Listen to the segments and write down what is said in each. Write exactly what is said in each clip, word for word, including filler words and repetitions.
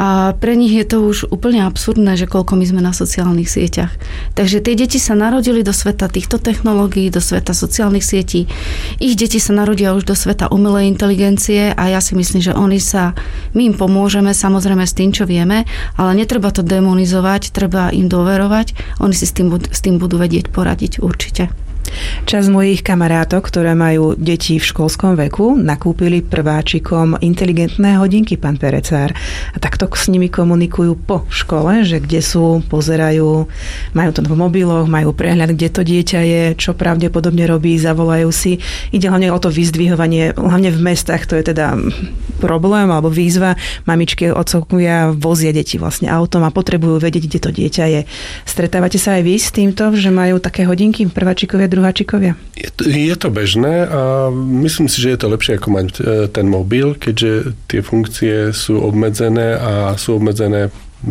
A pre nich je to už úplne absurdné, že koľko my sme na sociálnych sieťach. Takže tie deti sa narodili do sveta týchto technológií, do sveta sociálnych sietí. Ich deti sa narodia už do sveta umelej inteligencie a ja si myslím, že oni sa, my im pomôžeme samozrejme s tým, čo vieme, ale netreba to demonizovať, treba im dôverovať. Oni si s tým, s tým budú vedieť poradiť určite. Časť mojich kamarátok, ktoré majú deti v školskom veku, nakúpili prváčikom inteligentné hodinky, pán Perecár. A takto s nimi komunikujú po škole, že kde sú, pozerajú, majú to v mobiloch, majú prehľad, kde to dieťa je, čo pravdepodobne robí, zavolajú si. Ide hlavne o to vyzdvihovanie, hlavne v mestách, to je teda problém alebo výzva. Mamičky, otcovia vozia deti vlastne autom a potrebujú vedieť, kde to dieťa je. Stretávate sa aj vy s týmto, že majú také hodinky prváčikovia, druháčikovia? Je to, je to bežné a myslím si, že je to lepšie ako mať ten mobil, keďže tie funkcie sú obmedzené a sú obmedzené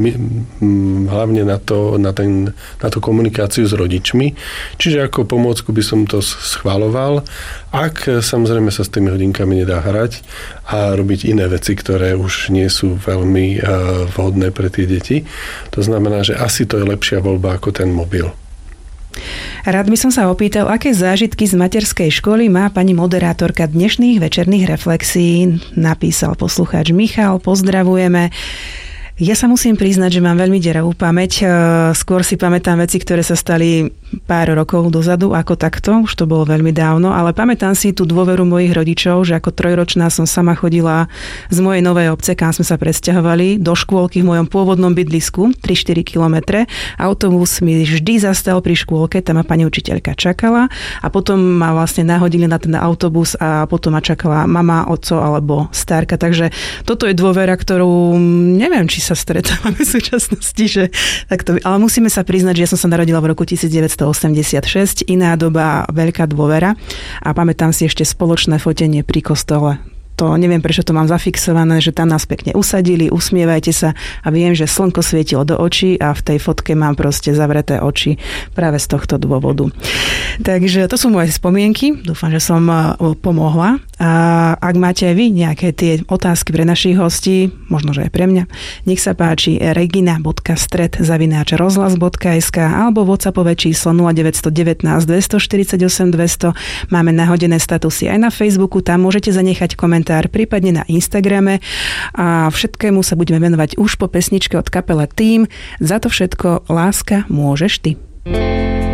hlavne na, to, na, ten, na tú komunikáciu s rodičmi. Čiže ako pomôcku by som to schváľoval, ak samozrejme sa s tými hodinkami nedá hrať a robiť iné veci, ktoré už nie sú veľmi vhodné pre tie deti. To znamená, že asi to je lepšia voľba ako ten mobil. Rád by som sa opýtal, aké zážitky z materskej školy má pani moderátorka dnešných večerných reflexií, napísal poslucháč Michal, pozdravujeme. Ja sa musím priznať, že mám veľmi deravú pamäť. Skôr si pamätám veci, ktoré sa stali pár rokov dozadu, ako takto. Už to bolo veľmi dávno, ale pamätám si tú dôveru mojich rodičov, že ako trojročná som sama chodila z mojej novej obce, kam sme sa presťahovali, do škôlky v mojom pôvodnom bydlisku, tri štyri kilometre. Autobus mi vždy zastal pri škôlke, tam ma pani učiteľka čakala a potom ma vlastne nahodili na ten autobus a potom ma čakala mama, otco alebo starka. Takže toto je dôvera, ktorú neviem, či sa sa stretávame v súčasnosti, že takto, ale musíme sa priznať, že ja som sa narodila v roku devätnásťstoosemdesiatšesť, iná doba, veľká dôvera a pamätám si ešte spoločné fotenie pri kostole. To neviem, prečo to mám zafixované, že tam nás pekne usadili, usmievajte sa a viem, že slnko svietilo do očí a v tej fotke mám proste zavreté oči práve z tohto dôvodu. Takže to sú moje spomienky, dúfam, že som pomohla. A ak máte aj vy nejaké tie otázky pre našich hostí, možno, že aj pre mňa, nech sa páči regina bodka stred zavináč rozhlas bodka es ká alebo WhatsAppové číslo nula deväť jedna deväť dvestoštyridsaťosem dvesto. Máme nahodené statusy aj na Facebooku, tam môžete zanechať komentár, prípadne na Instagrame a všetkému sa budeme venovať už po pesničke od kapele Tým. Za to všetko láska môžeš ty.